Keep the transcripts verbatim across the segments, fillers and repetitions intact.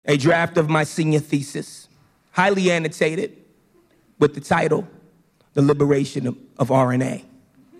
a draft of my senior thesis, highly annotated, with the title, The Liberation of, of R N A.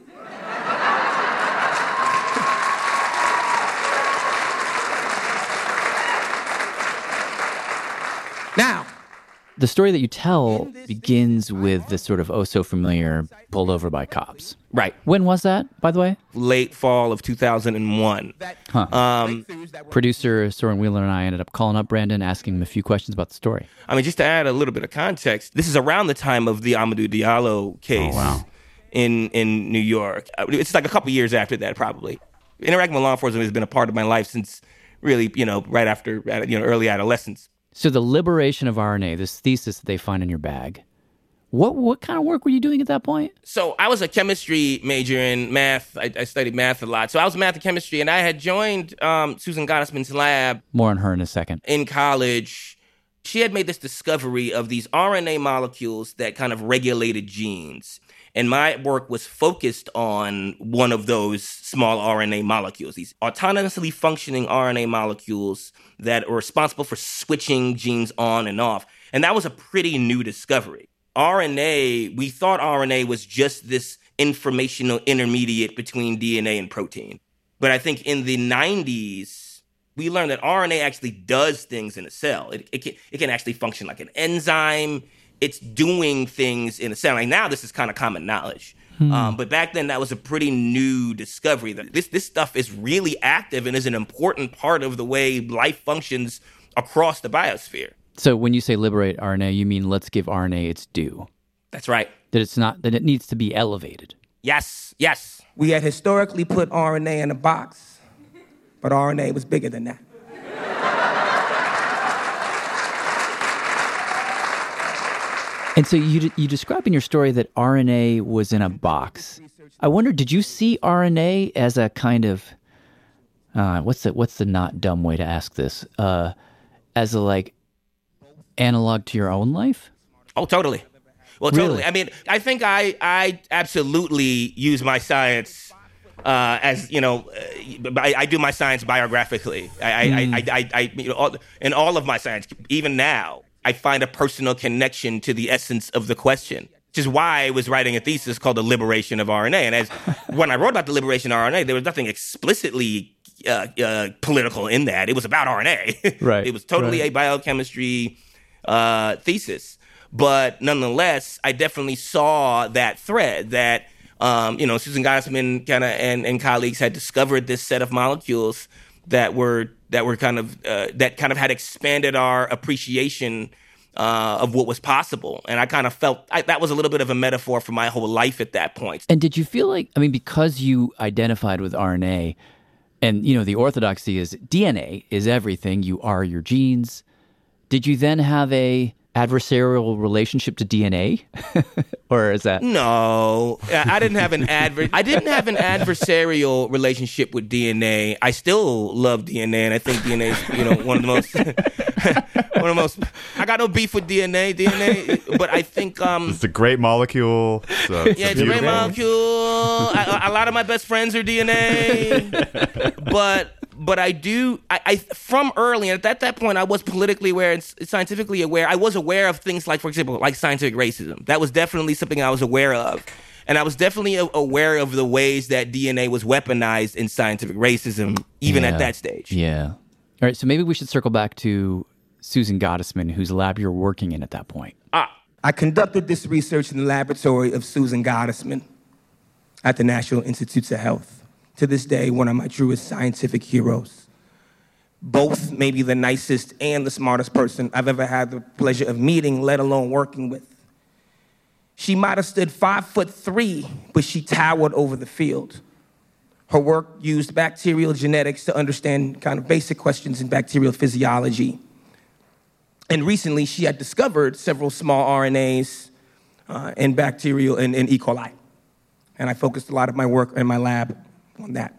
Now, the story that you tell begins with this sort of oh-so-familiar pulled over by cops. Right. When was that, by the way? Late fall of two thousand one. Huh. Um, Producer Soren Wheeler and I ended up calling up Brandon, asking him a few questions about the story. I mean, just to add a little bit of context, this is around the time of the Amadou Diallo case. Oh, wow. in, in New York. It's like a couple years after that, probably. Interacting with law enforcement has been a part of my life since really, you know, right after, you know, early adolescence. So the liberation of R N A, this thesis that they find in your bag, what what kind of work were you doing at that point? So I was a chemistry major in math. I, I studied math a lot. So I was math and chemistry, and I had joined um, Susan Gottesman's lab. More on her in a second. In college. She had made this discovery of these R N A molecules that kind of regulated genes. And my work was focused on one of those small R N A molecules, these autonomously functioning R N A molecules that are responsible for switching genes on and off. And that was a pretty new discovery. R N A, we thought R N A was just this informational intermediate between D N A and protein. But I think in the nineties, we learned that R N A actually does things in a cell. It, it, can, it can actually function like an enzyme. It's doing things in a cell. Like now, this is kind of common knowledge. Hmm. Um, but back then, that was a pretty new discovery. That this this stuff is really active and is an important part of the way life functions across the biosphere. So when you say liberate R N A, you mean let's give R N A its due. That's right. That it's not, that it needs to be elevated. Yes, yes. We had historically put R N A in a box, but R N A was bigger than that. And so you you describe in your story that R N A was in a box. I wonder, did you see R N A as a kind of, uh, what's the, what's the not dumb way to ask this? Uh, as a, like, analog to your own life? Oh, totally. Well, totally. Really? I mean, I think I, I absolutely use my science uh, as, you know, uh, I, I do my science biographically. I, mm. I, I, I, I, you know, all, in all of my science, even now, I find a personal connection to the essence of the question, which is why I was writing a thesis called The Liberation of R N A. And as when I wrote about the liberation of R N A, there was nothing explicitly uh, uh, political in that. It was about R N A. Right. It was totally right. a biochemistry uh, thesis. But nonetheless, I definitely saw that thread that, um, you know, Susan Gottesman kind of and, and colleagues had discovered this set of molecules that were that were kind of uh, that kind of had expanded our appreciation uh, of what was possible. And I kind of felt I, that was a little bit of a metaphor for my whole life at that point. And did you feel like, I mean, because you identified with R N A, and, you know, the orthodoxy is D N A is everything, you are your genes, did you then have a adversarial relationship to D N A? Or is that no? I didn't have an adver- I didn't have an adversarial relationship with D N A. I still love D N A, and I think D N A is, you know, one of the most one of the most. I got no beef with D N A, D N A, but I think um, it's a great molecule. So it's yeah, a it's a great molecule. I, a lot of my best friends are D N A, but. But I do, I, I from early, and at that point, I was politically aware and scientifically aware. I was aware of things like, for example, like scientific racism. That was definitely something I was aware of. And I was definitely aware of the ways that D N A was weaponized in scientific racism, even yeah. at that stage. Yeah. All right, so maybe we should circle back to Susan Gottesman, whose lab you're working in at that point. Ah. I conducted this research in the laboratory of Susan Gottesman at the National Institutes of Health. To this day, one of my truest scientific heroes. Both maybe the nicest and the smartest person I've ever had the pleasure of meeting, let alone working with. She might have stood five foot three, but she towered over the field. Her work used bacterial genetics to understand kind of basic questions in bacterial physiology. And recently, she had discovered several small R N As uh, in bacterial and in E. coli. And I focused a lot of my work in my lab on that.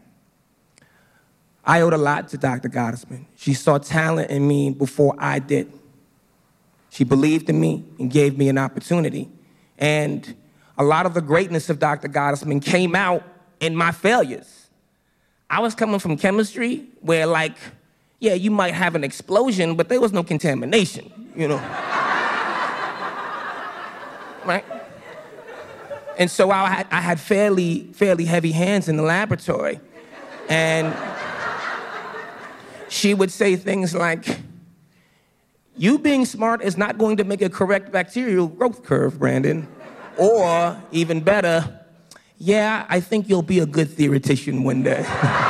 I owed a lot to Doctor Gottesman. She saw talent in me before I did. She believed in me and gave me an opportunity. And a lot of the greatness of Doctor Gottesman came out in my failures. I was coming from chemistry where, like, yeah, you might have an explosion, but there was no contamination, you know? Right? And so I had, I had fairly, fairly heavy hands in the laboratory. And she would say things like, you being smart is not going to make a correct bacterial growth curve, Brandon. Or, even better, yeah, I think you'll be a good theoretician one day.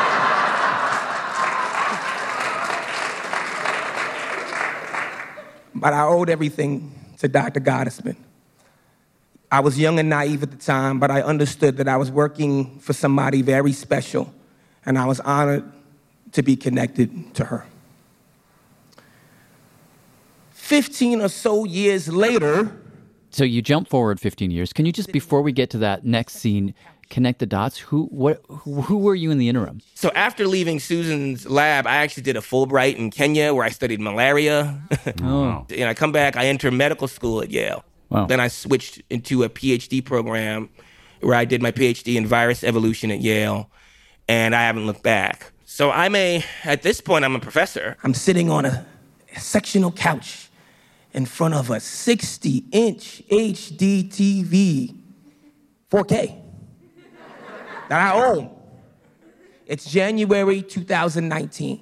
But I owed everything to Doctor Gottesman. I was young and naive at the time, but I understood that I was working for somebody very special, and I was honored to be connected to her. Fifteen or so years later... So you jump forward fifteen years. Can you just, before we get to that next scene, connect the dots? Who what? Who, who were you in the interim? So after leaving Susan's lab, I actually did a Fulbright in Kenya where I studied malaria. Oh. And I come back, I enter medical school at Yale. Wow. Then I switched into a PhD program where I did my PhD in virus evolution at Yale, and I haven't looked back. So I'm a, at this point, I'm a professor. I'm sitting on a sectional couch in front of a sixty-inch H D T V, four K, that I own. It's January two thousand nineteen.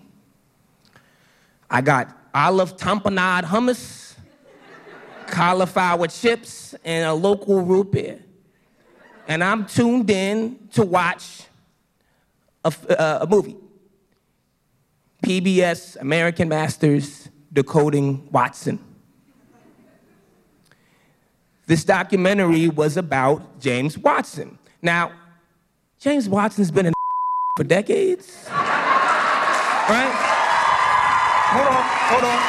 I got olive tamponade hummus, cauliflower chips, and a local root beer. And I'm tuned in to watch a, uh, a movie. P B S American Masters Decoding Watson. This documentary was about James Watson. Now, James Watson's been in for decades, right? Hold on, hold on.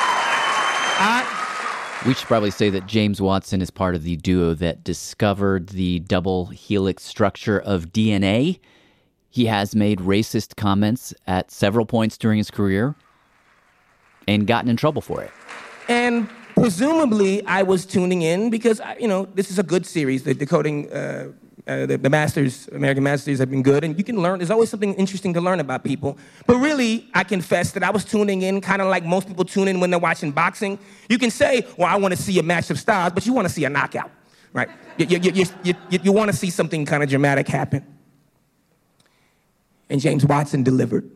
I... We should probably say that James Watson is part of the duo that discovered the double helix structure of D N A. He has made racist comments at several points during his career and gotten in trouble for it. And presumably, I was tuning in because, you know, this is a good series. The Decoding, uh, uh, the, the Masters, American Masters have been good, and you can learn. There's always something interesting to learn about people. But really, I confess that I was tuning in kind of like most people tune in when they're watching boxing. You can say, well, I want to see a match of styles, but you want to see a knockout, right? You, you, you, you, you, you want to see something kind of dramatic happen. And James Watson delivered.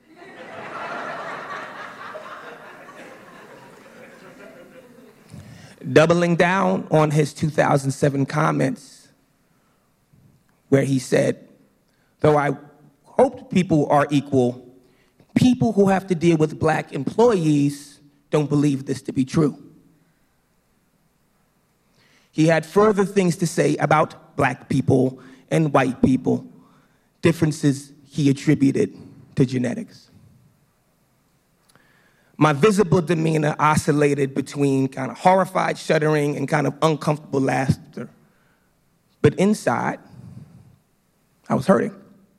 Doubling down on his two thousand seven comments where he said, though I hoped people are equal, people who have to deal with black employees don't believe this to be true. He had further things to say about black people and white people, differences he attributed to genetics. My visible demeanor oscillated between kind of horrified shuddering and kind of uncomfortable laughter. But inside, I was hurting.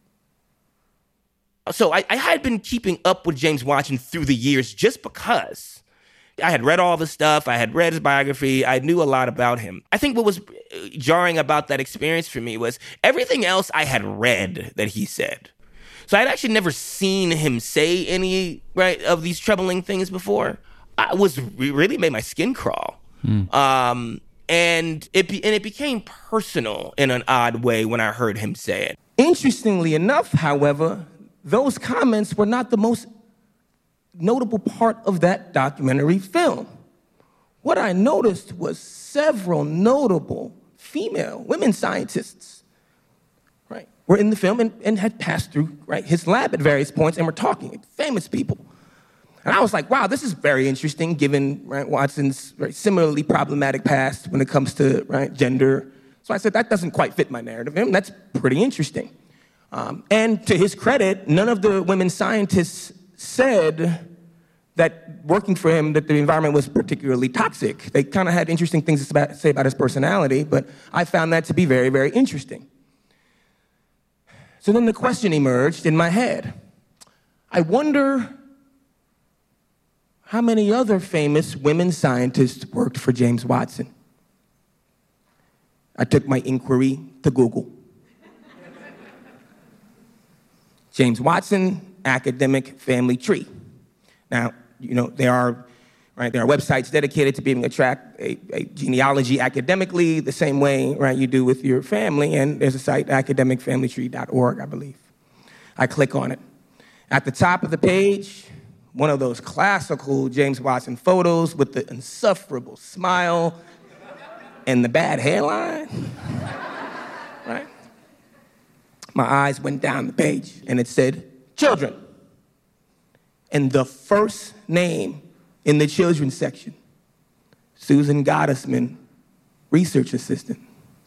So I, I had been keeping up with James Watson through the years just because I had read all the stuff, I had read his biography, I knew a lot about him. I think what was jarring about that experience for me was everything else I had read that he said. So I'd actually never seen him say any, right, of these troubling things before. I was it really made my skin crawl. Mm. Um, and it be, and it became personal in an odd way when I heard him say it. Interestingly enough, however, those comments were not the most notable part of that documentary film. What I noticed was several notable female women scientists were in the film and, and had passed through right, his lab at various points and were talking, famous people. And I was like, wow, this is very interesting given right, Watson's very similarly problematic past when it comes to right, gender. So I said, that doesn't quite fit my narrative, and that's pretty interesting. Um, and to his credit, none of the women scientists said that working for him, that the environment was particularly toxic. They kind of had interesting things to say about his personality, but I found that to be very, very interesting. So then the question emerged in my head. I wonder how many other famous women scientists worked for James Watson. I took my inquiry to Google. James Watson, academic family tree. Now, you know, there are, right, there are websites dedicated to being able to track a, a genealogy academically the same way, right, you do with your family, and there's a site, academic family tree dot org, I believe. I click on it. At the top of the page, one of those classical James Watson photos with the insufferable smile and the bad hairline, right? My eyes went down the page, and it said, children. And the first name in the children's section, Susan Gottesman, research assistant.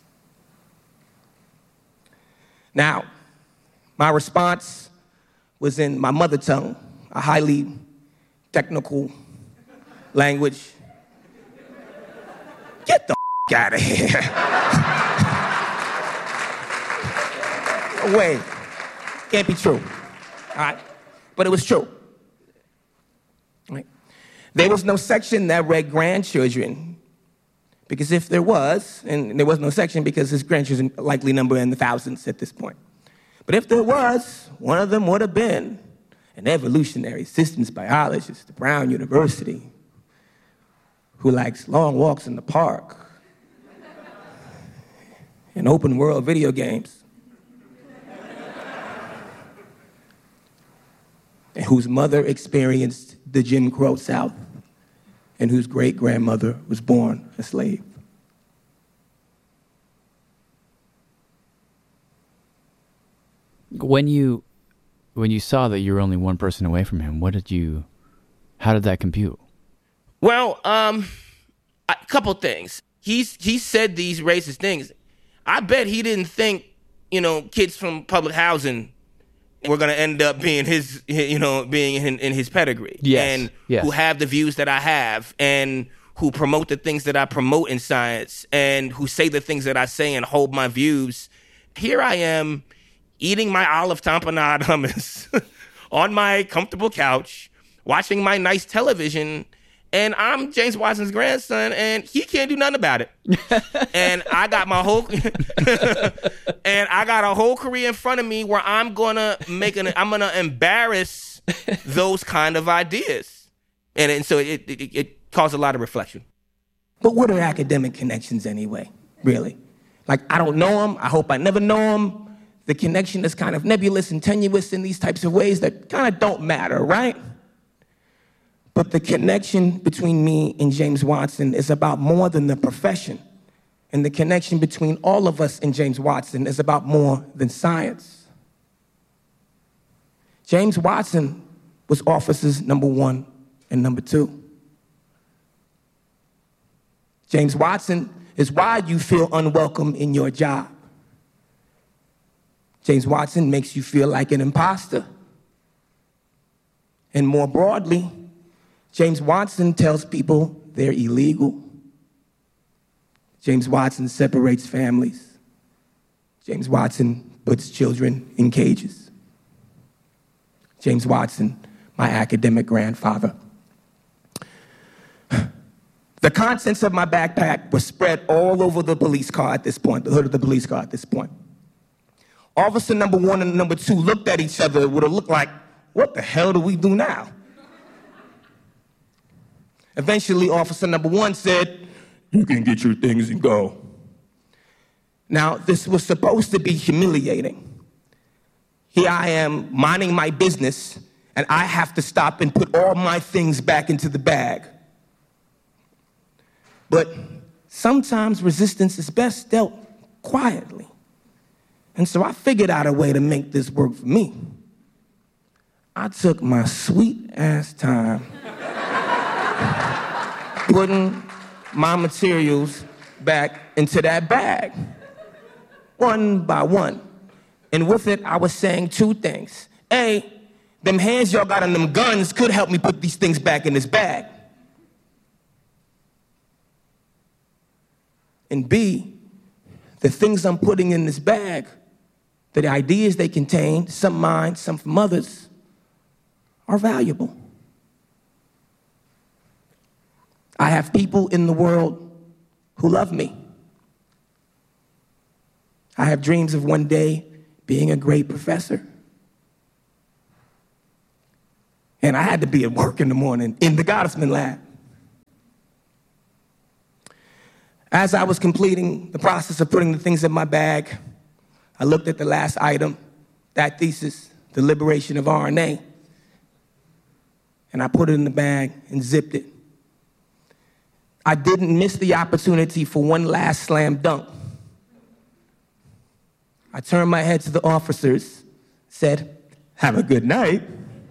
Now, my response was in my mother tongue, a highly technical language. Get the f*** out of here. No way. Can't be true. All right? But it was true. Right? There was no section that read grandchildren, because if there was, and there was no section because his grandchildren likely number in the thousands at this point. But if there was, one of them would have been an evolutionary systems biologist at Brown University who likes long walks in the park and open world video games, and whose mother experienced the Jim Crow South, and whose great-grandmother was born a slave. When you when you saw that you were only one person away from him, what did you, how did that compute? Well, um, a couple things. He's he said these racist things. I bet he didn't think, you know, kids from public housing were going to end up being his, you know, being in, in his pedigree. Yes. And yes. who have the views that I have, and who promote the things that I promote in science, and who say the things that I say and hold my views. Here I am, eating my olive tamponade hummus on my comfortable couch, watching my nice television, and I'm James Watson's grandson, and he can't do nothing about it. And I got my whole, and I got a whole career in front of me where I'm gonna make an, I'm gonna embarrass those kind of ideas, and, and so it, it it caused a lot of reflection. But what are academic connections anyway, really? Like, I don't know them, I hope I never know them. The connection is kind of nebulous and tenuous in these types of ways that kind of don't matter, right? But the connection between me and James Watson is about more than the profession. And the connection between all of us and James Watson is about more than science. James Watson was officers number one and number two. James Watson is why you feel unwelcome in your job. James Watson makes you feel like an imposter. And more broadly, James Watson tells people they're illegal. James Watson separates families. James Watson puts children in cages. James Watson, my academic grandfather. The contents of my backpack were spread all over the police car at this point, the hood of the police car at this point. Officer number one and number two looked at each other. It would have looked like, what the hell do we do now? Eventually, officer number one said, you can get your things and go. Now, this was supposed to be humiliating. Here I am minding my business, and I have to stop and put all my things back into the bag. But sometimes resistance is best dealt quietly. And so I figured out a way to make this work for me. I took my sweet-ass time putting my materials back into that bag, one by one. And with it, I was saying two things. A, them hands y'all got on them guns could help me put these things back in this bag. And B, the things I'm putting in this bag, the ideas they contain, some mine, some from others, are valuable. I have people in the world who love me. I have dreams of one day being a great professor. And I had to be at work in the morning in the Gottesman lab. As I was completing the process of putting the things in my bag, I looked at the last item, that thesis, the liberation of R N A, and I put it in the bag and zipped it. I didn't miss the opportunity for one last slam dunk. I turned my head to the officers, said, "Have a good night."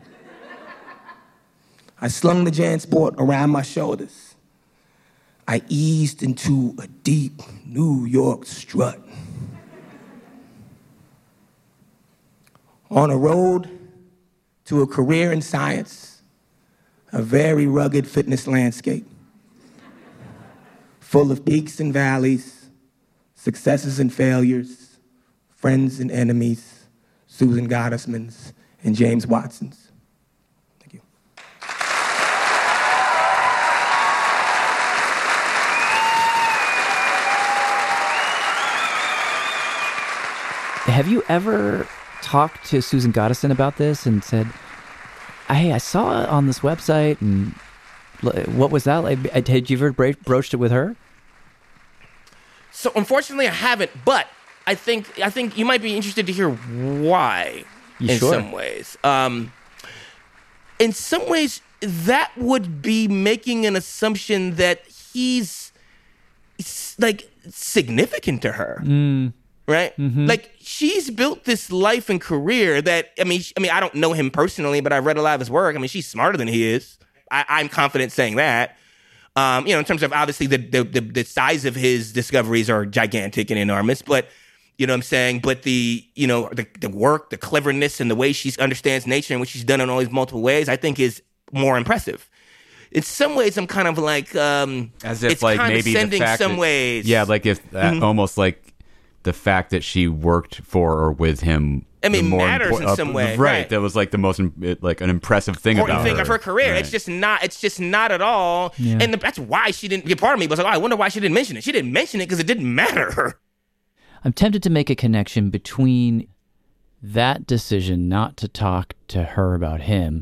I slung the JanSport around my shoulders. I eased into a deep New York strut. On a road to a career in science, a very rugged fitness landscape, full of peaks and valleys, successes and failures, friends and enemies, Susan Gottesmans and James Watsons. Thank you. Have you ever talked to Susan Gottesman about this and said, hey, I saw it on this website, and what was that like? Had you ever bro- broached it with her? So unfortunately, I haven't, but I think I think you might be interested to hear why. You in sure? some ways, um, in some ways, that would be making an assumption that he's like significant to her. Mm. Right? Mm-hmm. Like, she's built this life and career that, I mean, I mean, I don't know him personally, but I've read a lot of his work. I mean, she's smarter than he is. I, I'm confident saying that. Um, you know, in terms of obviously the, the the the size of his discoveries are gigantic and enormous, but, you know what I'm saying? But the, you know, the, the work, the cleverness, and the way she understands nature and what she's done in all these multiple ways, I think is more impressive. In some ways, I'm kind of like, um, as if it's like maybe the condescending fact some that, ways. yeah, like if uh, Mhm. almost like the fact that she worked for or with him, I mean, the more matters impor- in uh, some way, right? right. That was like the most im- like an impressive thing important about thing her. of her career. Right. It's just not. It's just not at all. Yeah. And the, that's why she didn't. Part of me was like, oh, I wonder why she didn't mention it. She didn't mention it because it didn't matter. I'm tempted to make a connection between that decision not to talk to her about him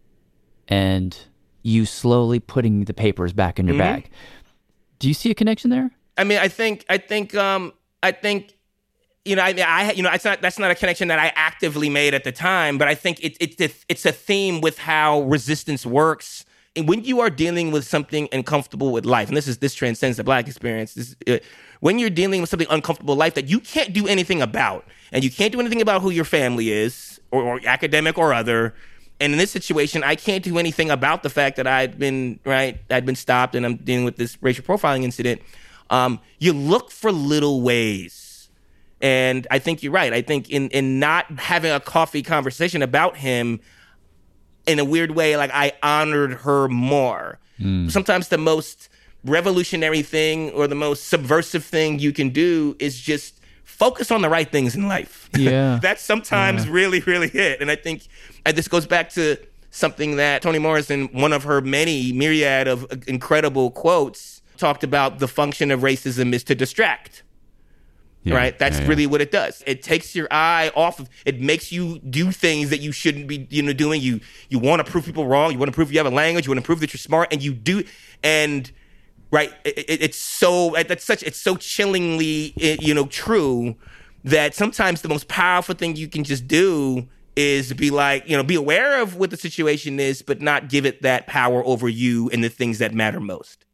and you slowly putting the papers back in your Mhm. bag. Do you see a connection there? I mean, I think. I think. Um. I think. You know, I, I, you know, it's not. That's not a connection that I actively made at the time, but I think it, it, it, it's a theme with how resistance works. And when you are dealing with something uncomfortable with life, and this is this transcends the Black experience. This, uh, when you're dealing with something uncomfortable in life that you can't do anything about, and you can't do anything about who your family is, or, or academic or other. And in this situation, I can't do anything about the fact that I'd been right, I'd been stopped, and I'm dealing with this racial profiling incident. Um, you look for little ways. And I think you're right. I think in, in not having a coffee conversation about him, in a weird way, like I honored her more. Mm. Sometimes the most revolutionary thing or the most subversive thing you can do is just focus on the right things in life. Yeah. That's sometimes yeah. really, really it. And I think and this goes back to something that Toni Morrison, one of her many myriad of incredible quotes, talked about. The function of racism is to distract. Yeah, right? That's yeah, yeah. really what it does. It takes your eye off of, it makes you do things that you shouldn't be, you know, doing. You you want to prove people wrong. You want to prove you have a language. You want to prove that you're smart, and you do. And right, it, it, it's so that's such it's so chillingly, you know, true that sometimes the most powerful thing you can just do is be like, you know, be aware of what the situation is, but not give it that power over you and the things that matter most.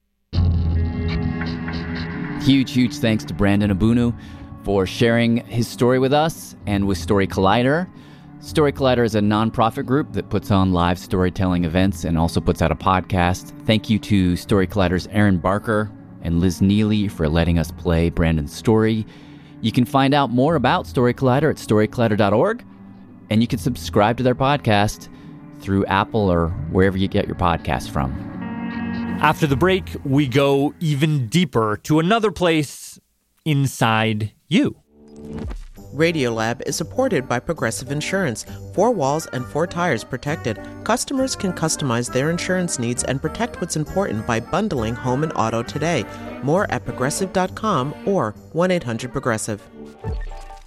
Huge, huge thanks to Brandon Abunu for sharing his story with us and with Story Collider. Story Collider is a nonprofit group that puts on live storytelling events and also puts out a podcast. Thank you to Story Collider's Aaron Barker and Liz Neely for letting us play Brandon's story. You can find out more about Story Collider at story collider dot org, and you can subscribe to their podcast through Apple or wherever you get your podcasts from. After the break, we go even deeper to another place inside you. Radiolab is supported by Progressive Insurance. Four walls and four tires protected. Customers can customize their insurance needs and protect what's important by bundling home and auto today. More at progressive dot com or one eight hundred progressive.